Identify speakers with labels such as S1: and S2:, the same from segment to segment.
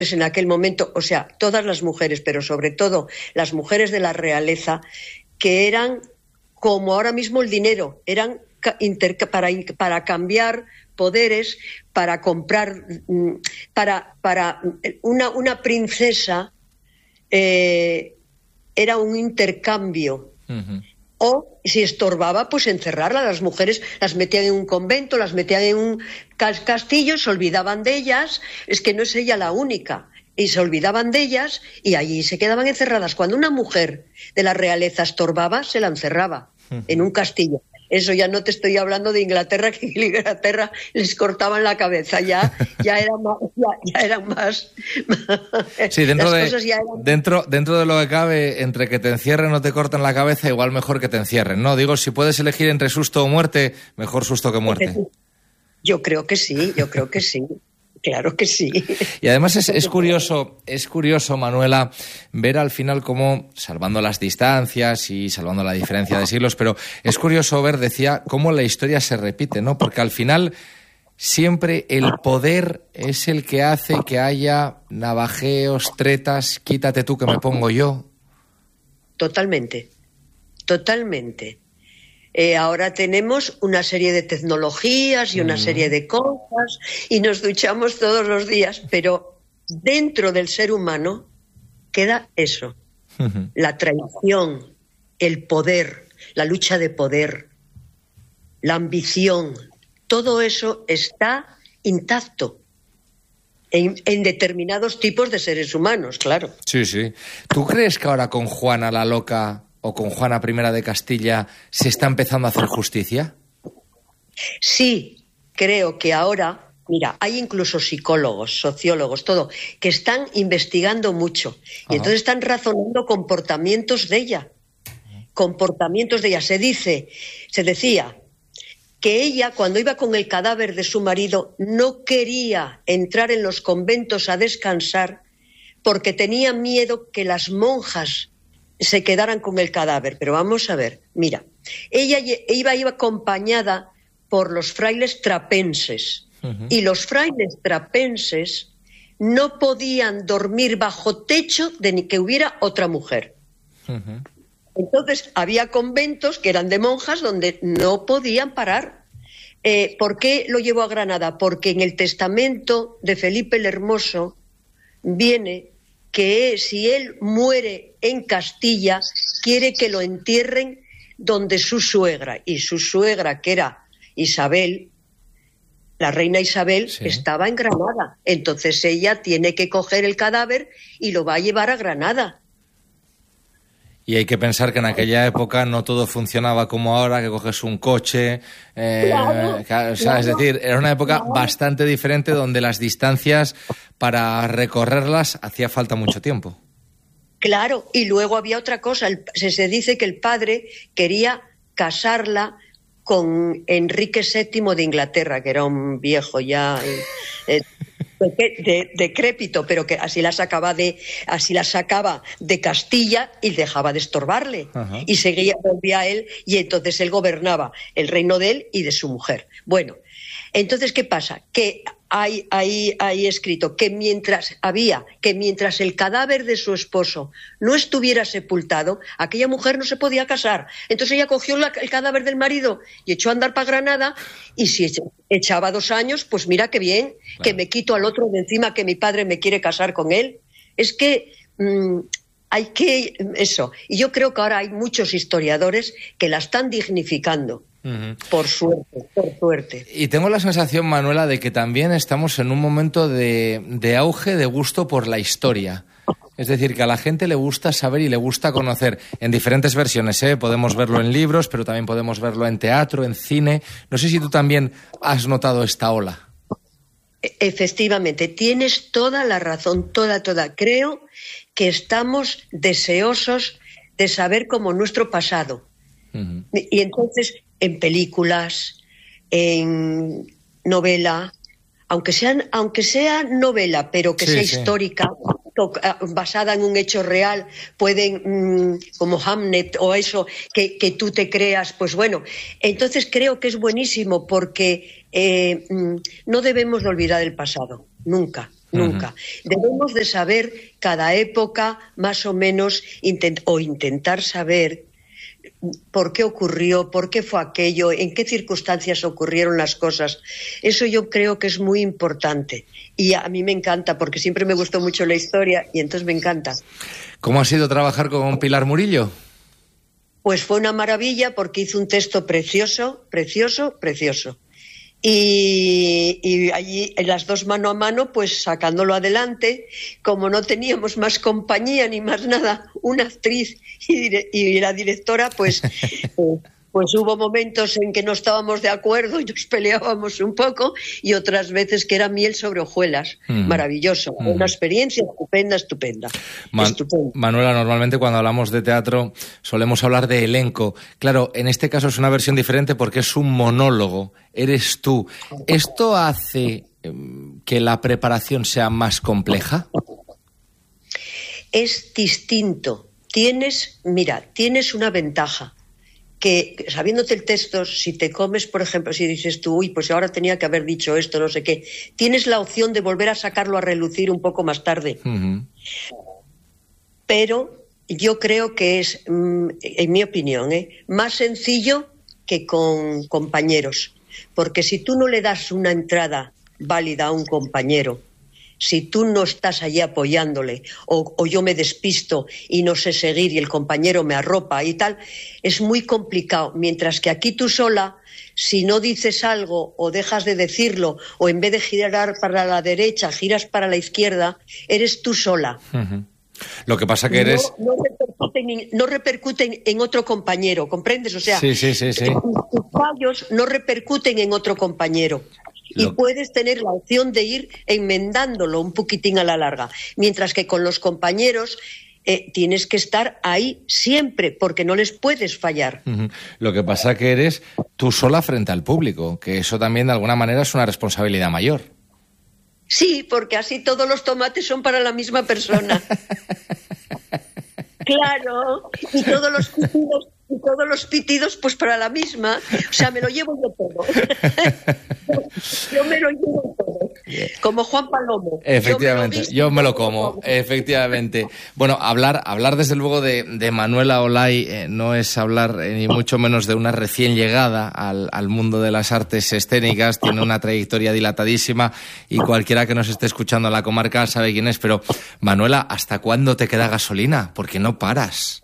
S1: en aquel momento, o sea, todas las mujeres, pero sobre todo las mujeres de la realeza, que eran como ahora mismo el dinero, eran para cambiar poderes, para comprar, para una princesa era un intercambio. Uh-huh. O si estorbaba, pues encerrarla. Las mujeres las metían en un convento, las metían en un castillo, se olvidaban de ellas. Es que no es ella la única. Y se olvidaban de ellas y allí se quedaban encerradas. Cuando una mujer de la realeza estorbaba, se la encerraba en un castillo. Eso ya no te estoy hablando de Inglaterra, que en Inglaterra les cortaban la cabeza, ya eran más.
S2: Sí, dentro de lo que cabe, entre que te encierren o te corten la cabeza, igual mejor que te encierren, ¿no? Digo, si puedes elegir entre susto o muerte, mejor susto que muerte.
S1: Yo creo que sí. Claro que sí.
S2: Y además es curioso, Manuela, ver al final cómo, salvando las distancias y salvando la diferencia de siglos, pero es curioso ver, decía, cómo la historia se repite, ¿no? Porque al final siempre el poder es el que hace que haya navajeos, tretas, quítate tú que me pongo yo.
S1: Totalmente. Ahora tenemos una serie de tecnologías y una serie de cosas y nos duchamos todos los días, pero dentro del ser humano queda eso, la traición, el poder, la lucha de poder, la ambición, todo eso está intacto en determinados tipos de seres humanos, claro.
S2: Sí. ¿Tú crees que ahora con Juana la Loca o con Juana I de Castilla se está empezando a hacer justicia?
S1: Sí, creo que ahora, mira, hay incluso psicólogos, sociólogos, todo, que están investigando mucho y entonces están razonando comportamientos de ella. Se decía que ella, cuando iba con el cadáver de su marido, no quería entrar en los conventos a descansar porque tenía miedo que las monjas se quedaran con el cadáver. Pero vamos a ver, mira, ella iba acompañada por los frailes trapenses y los frailes trapenses no podían dormir bajo techo de ni que hubiera otra mujer. Entonces había conventos que eran de monjas donde no podían parar. ¿Por qué lo llevó a Granada? Porque en el testamento de Felipe el Hermoso viene que si él muere en Castilla, quiere que lo entierren donde su suegra. Y su suegra, que era Isabel, la reina Isabel, estaba en Granada. Entonces ella tiene que coger el cadáver y lo va a llevar a Granada.
S2: Y hay que pensar que en aquella época no todo funcionaba como ahora, que coges un coche. Claro. Es decir, era una época bastante diferente donde las distancias para recorrerlas hacía falta mucho tiempo.
S1: Claro, y luego había otra cosa. Se dice que el padre quería casarla con Enrique VII de Inglaterra, que era un viejo ya decrépito, pero que así la sacaba de Castilla y dejaba de estorbarle. Y volvía a él, y entonces él gobernaba el reino de él y de su mujer. Bueno, entonces, ¿qué pasa? Que hay escrito que mientras el cadáver de su esposo no estuviera sepultado, aquella mujer no se podía casar. Entonces ella cogió el cadáver del marido y echó a andar para Granada, y si echaba 2 años, pues mira qué bien, claro, que me quito al otro de encima, que mi padre me quiere casar con él. Es que hay que eso. Y yo creo que ahora hay muchos historiadores que la están dignificando. Por suerte.
S2: Y tengo la sensación, Manuela, de que también estamos en un momento de auge de gusto por la historia. Es decir, que a la gente le gusta saber y le gusta conocer en diferentes versiones, ¿eh? Podemos verlo en libros, pero también podemos verlo en teatro, en cine. No sé si tú también has notado esta ola.
S1: Efectivamente, tienes toda la razón, toda. Creo que estamos deseosos de saber cómo nuestro pasado. Y entonces, en películas, en novela, aunque sea novela, pero que sea histórica, basada en un hecho real, pueden, como Hamlet o eso, que tú te creas, pues bueno. Entonces creo que es buenísimo porque no debemos olvidar el pasado, nunca. nunca. Debemos de saber cada época más o menos intentar saber por qué ocurrió, por qué fue aquello, en qué circunstancias ocurrieron las cosas. Eso yo creo que es muy importante y a mí me encanta porque siempre me gustó mucho la historia y entonces me encanta.
S2: ¿Cómo ha sido trabajar con Pilar Murillo?
S1: Pues fue una maravilla porque hizo un texto precioso, precioso, precioso. Y allí, en las dos mano a mano, pues sacándolo adelante, como no teníamos más compañía ni más nada, una actriz y la directora, pues hubo momentos en que no estábamos de acuerdo y nos peleábamos un poco, y otras veces que era miel sobre hojuelas. Maravilloso, una experiencia estupenda.
S2: Manuela, normalmente cuando hablamos de teatro solemos hablar de elenco. Claro, en este caso es una versión diferente porque es un monólogo, eres tú. ¿Esto hace que la preparación sea más compleja?
S1: Es distinto. Tienes una ventaja. Que sabiéndote el texto, si te comes, por ejemplo, si dices tú, pues ahora tenía que haber dicho esto, no sé qué, tienes la opción de volver a sacarlo a relucir un poco más tarde. Pero yo creo que es, en mi opinión, más sencillo que con compañeros. Porque si tú no le das una entrada válida a un compañero, si tú no estás allí apoyándole o yo me despisto y no sé seguir y el compañero me arropa y tal, es muy complicado. Mientras que aquí tú sola, si no dices algo o dejas de decirlo o en vez de girar para la derecha, giras para la izquierda, eres tú sola.
S2: Lo que pasa que eres...
S1: No repercuten en otro compañero, ¿comprendes? O sea,
S2: sí.
S1: tus fallos no repercuten en otro compañero. Y puedes tener la opción de ir enmendándolo un poquitín a la larga. Mientras que con los compañeros tienes que estar ahí siempre, porque no les puedes fallar.
S2: Lo que pasa que eres tú sola frente al público, que eso también de alguna manera es una responsabilidad mayor.
S1: Sí, porque así todos los tomates son para la misma persona. Claro, y todos los pitidos pues para la misma. O sea, me lo llevo yo todo. Yo me lo llevo todo. Como Juan Palomo.
S2: Efectivamente, yo me lo como. Efectivamente. Bueno, hablar desde luego de Manuela Olay no es hablar ni mucho menos de una recién llegada al mundo de las artes escénicas. Tiene una trayectoria dilatadísima y cualquiera que nos esté escuchando en la comarca sabe quién es. Pero, Manuela, ¿hasta cuándo te queda gasolina? Porque no paras.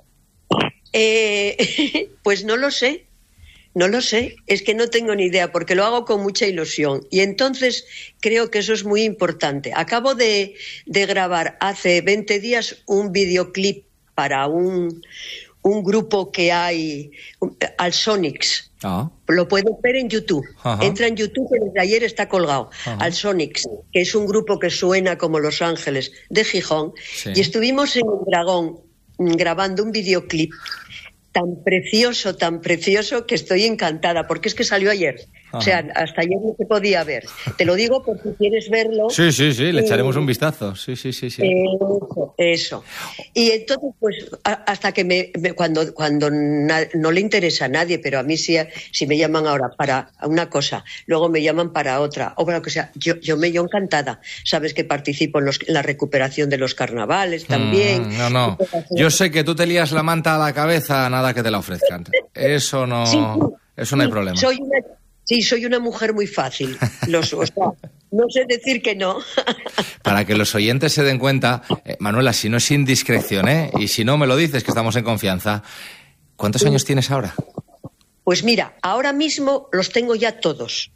S1: Pues no lo sé, es que no tengo ni idea porque lo hago con mucha ilusión y entonces creo que eso es muy importante. Acabo de grabar hace 20 días un videoclip para un grupo que hay, Alsonics. Lo puedes ver en YouTube. Entra en YouTube, que desde ayer está colgado. Alsonics, que es un grupo que suena como Los Ángeles de Gijón. Sí. Y estuvimos en el Dragón grabando un videoclip tan precioso que estoy encantada, porque es que salió ayer. O sea, hasta ayer no se podía ver. Te lo digo por si quieres verlo.
S2: Sí, le echaremos un vistazo. Sí.
S1: Eso. Y entonces, pues, hasta que cuando no le interesa a nadie, pero a mí sí, si me llaman ahora para una cosa, luego me llaman para otra, o para lo que sea, yo encantada. Sabes que participo en la recuperación de los carnavales también.
S2: No. Yo sé que tú te lías la manta a la cabeza, nada que te la ofrezcan. Eso no, eso no hay problema.
S1: Soy una mujer muy fácil. No sé decir que no.
S2: Para que los oyentes se den cuenta, Manuela, si no es indiscreción, y si no me lo dices, que estamos en confianza, ¿cuántos años tienes ahora?
S1: Pues mira, ahora mismo los tengo ya todos.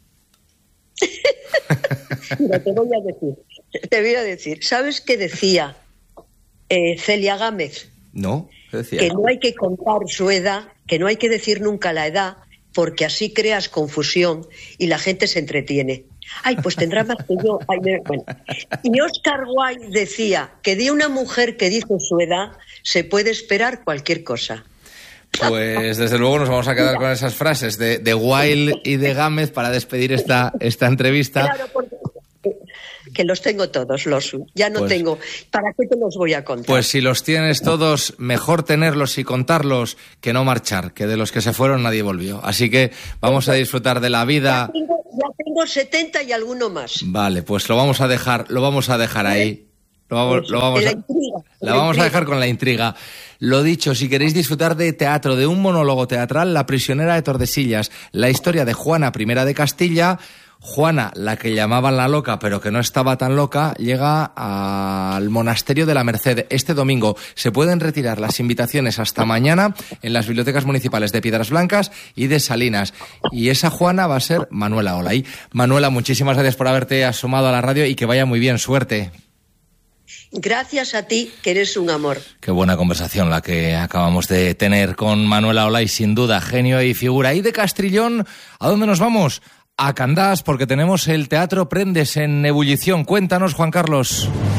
S1: Mira, te voy a decir. ¿Sabes qué decía Celia Gámez?
S2: No, ¿qué decía?
S1: Que no hay que contar su edad, que no hay que decir nunca la edad, porque así creas confusión y la gente se entretiene. Ay, pues tendrá más que yo. Bueno. Y Oscar Wilde decía que de una mujer que dice su edad se puede esperar cualquier cosa.
S2: Pues desde luego nos vamos a quedar con esas frases de Wilde y de Gámez para despedir esta entrevista.
S1: Claro, porque que los tengo todos, Losu. Ya no tengo. ¿Para qué te los voy a contar?
S2: Pues si los tienes todos, mejor tenerlos y contarlos que no marchar, que de los que se fueron nadie volvió. Así que vamos a disfrutar de la vida.
S1: Ya tengo 70 y alguno más.
S2: Vale, pues lo vamos a dejar ahí. La vamos a dejar con la intriga. Lo dicho, si queréis disfrutar de teatro, de un monólogo teatral, La prisionera de Tordesillas, la historia de Juana I de Castilla. Juana, la que llamaban la loca, pero que no estaba tan loca, llega al Monasterio de la Merced este domingo. Se pueden retirar las invitaciones hasta mañana en las bibliotecas municipales de Piedras Blancas y de Salinas. Y esa Juana va a ser Manuela Olay. Manuela, muchísimas gracias por haberte asomado a la radio y que vaya muy bien. Suerte.
S1: Gracias a ti, que eres un amor.
S2: Qué buena conversación la que acabamos de tener con Manuela Olay, sin duda, genio y figura. Y de Castrillón, ¿a dónde nos vamos? A Candás, porque tenemos el Teatro Prendes en ebullición. Cuéntanos, Juan Carlos.